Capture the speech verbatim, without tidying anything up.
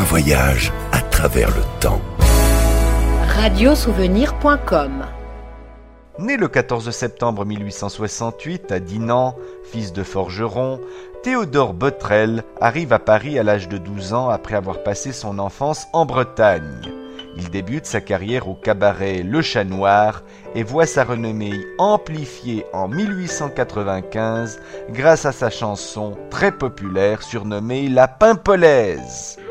voyage à travers le temps. radiosouvenir point com. Né le quatorze septembre mille huit cent soixante-huit à Dinan, fils de forgeron, Théodore Botrel arrive à Paris à l'âge de douze ans après avoir passé son enfance en Bretagne. Il débute sa carrière au cabaret Le Chat Noir et voit sa renommée amplifiée en mille huit cent quatre-vingt-quinze grâce à sa chanson très populaire surnommée La Pimpolaise.